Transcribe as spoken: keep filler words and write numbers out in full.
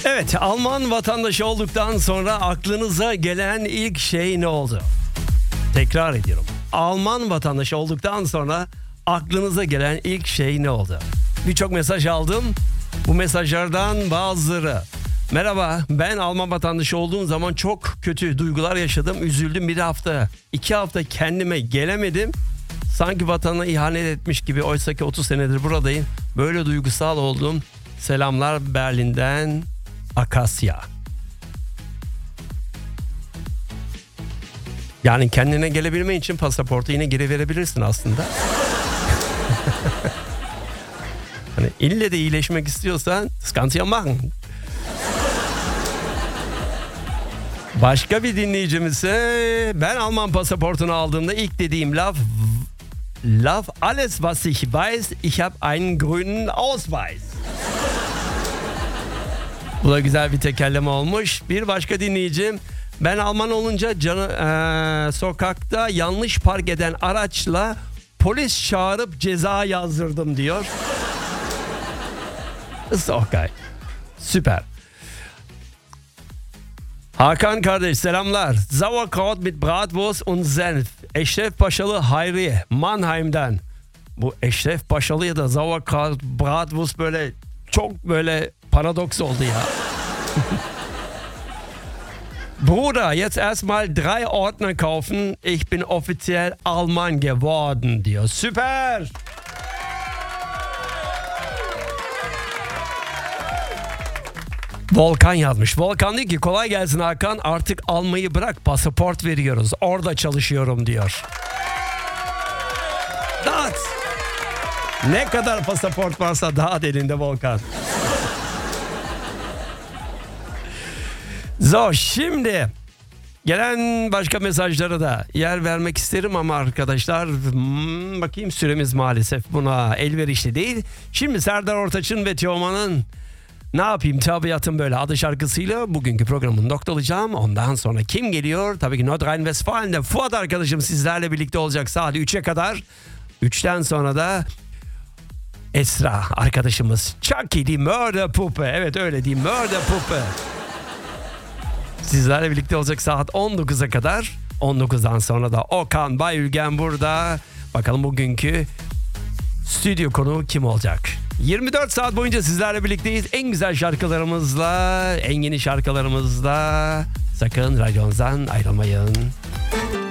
Evet, Alman vatandaşı olduktan sonra aklınıza gelen ilk şey ne oldu? Tekrar ediyorum. Alman vatandaşı olduktan sonra aklınıza gelen ilk şey ne oldu? Birçok mesaj aldım. Bu mesajlardan bazıları. Merhaba, ben Alman vatandaşı olduğum zaman çok kötü duygular yaşadım. Üzüldüm, bir hafta, iki hafta kendime gelemedim. Sanki vatana ihanet etmiş gibi, oysa ki otuz senedir buradayım. Böyle duygusal oldum. Selamlar Berlin'den Akasya. Yani kendine gelebilmen için pasaportu yine geri verebilirsin aslında. Hani ille de iyileşmek istiyorsan das kannst du ja machen. Başka bir dinleyicimiz ise ben Alman pasaportunu aldığımda ilk dediğim laf laf alles was ich weiß, ich habe einen grünen Ausweis. Bu da güzel bir tekerleme olmuş. Bir başka dinleyicim, ben Alman olunca canı, ee, sokakta yanlış park eden araçla polis çağırıp ceza yazdırdım diyor. Ist auch geil. Süper. Hakan kardeş selamlar. Sauerkraut mit Bratwurst und Senf. Eşref Paşalı Hayriye Mannheim'den. Bu Eşref Paşalı ya da Sauerkraut Bratwurst böyle çok böyle paradoks oldu ya. Bruder, jetzt erstmal drei Ordner kaufen. Ich bin offiziell Alman geworden diyor. Süper. Volkan yazmış. Volkan diyor ki kolay gelsin Hakan, artık almayı bırak, pasaport veriyoruz. Orada çalışıyorum diyor. Dağıt. Ne kadar pasaport varsa dağıt elinde Volkan. So, şimdi gelen başka mesajlara da yer vermek isterim ama arkadaşlar hmm, bakayım süremiz maalesef buna elverişli değil. Şimdi Serdar Ortaç'ın ve Teoman'ın Ne Yapayım Tabiatım Böyle adı şarkısıyla bugünkü programı noktalayacağım. Ondan sonra kim geliyor? Tabii ki Nordrhein-Westfalen'de Fuat arkadaşım sizlerle birlikte olacak saat üçe kadar. üçten sonra da Esra arkadaşımız Chucky die Mörderpuppe. Evet öyle diyeyim, Mörderpuppe. Sizlerle birlikte olacak saat on dokuza kadar. on dokuzdan sonra da Okan Bayülgen burada. Bakalım bugünkü stüdyo konuğu kim olacak? yirmi dört saat boyunca sizlerle birlikteyiz. En güzel şarkılarımızla, en yeni şarkılarımızla. Sakın radyonuzdan ayrılmayın.